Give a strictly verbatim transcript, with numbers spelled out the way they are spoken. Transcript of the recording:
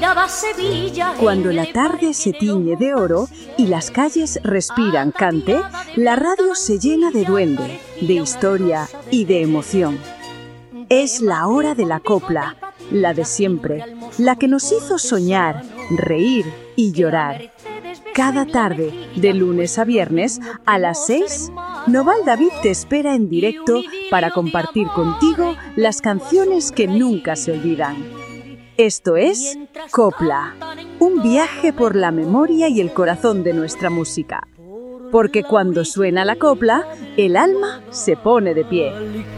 cantaba Sevilla. Cuando la tarde se tiñe de oro y las calles respiran cante, la radio se llena de duende, de historia y de emoción. Es la hora de la copla, la de siempre, la que nos hizo soñar, reír y llorar. Cada tarde, de lunes a viernes, a las seis, Noval David te espera en directo para compartir contigo las canciones que nunca se olvidan. Esto es Copla, un viaje por la memoria y el corazón de nuestra música. Porque cuando suena la copla, el alma se pone de pie.